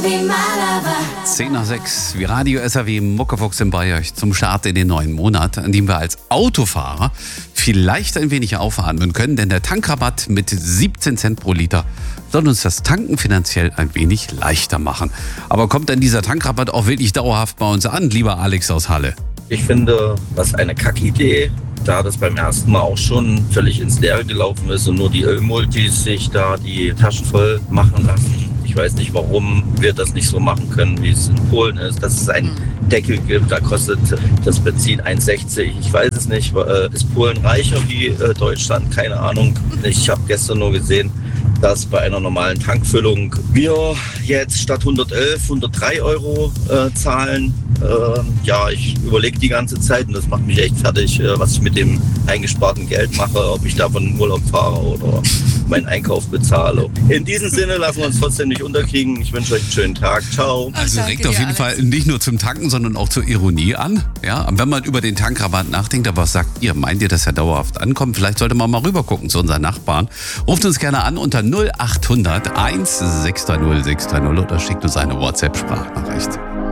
10 nach 6, wie Radio SAW Muckefuchs sind bei euch zum Start in den neuen Monat, an dem wir als Autofahrer vielleicht ein wenig aufatmen können, denn der Tankrabatt mit 17 Cent pro Liter soll uns das Tanken finanziell ein wenig leichter machen. Aber kommt denn dieser Tankrabatt auch wirklich dauerhaft bei uns an, lieber Alex aus Halle? Ich finde, das eine Kackidee, da das beim ersten Mal auch schon völlig ins Leere gelaufen ist und nur die Ölmultis sich da die Taschen voll machen lassen. Ich weiß nicht, warum wir das nicht so machen können, wie es in Polen ist, dass es einen Deckel gibt, da kostet das Benzin 1,60. Ich weiß es nicht, ist Polen reicher wie Deutschland? Keine Ahnung. Ich habe gestern nur gesehen, dass bei einer normalen Tankfüllung wir jetzt statt 111, 103 Euro zahlen. Ich überlege die ganze Zeit und das macht mich echt fertig, was ich mit dem eingesparten Geld mache, ob ich davon in Urlaub fahre oder meinen Einkauf bezahle. In diesem Sinne lassen wir uns trotzdem nicht unterkriegen. Ich wünsche euch einen schönen Tag. Ciao. Also regt auf jeden Fall nicht nur zum Tanken, sondern auch zur Ironie an. Ja, wenn man über den Tankrabatt nachdenkt, aber was sagt ihr? Meint ihr, dass er dauerhaft ankommt? Vielleicht sollte man mal rüber gucken zu unseren Nachbarn. Ruft uns gerne an unter 0800 1630 630 oder schickt uns eine WhatsApp-Sprachnachricht.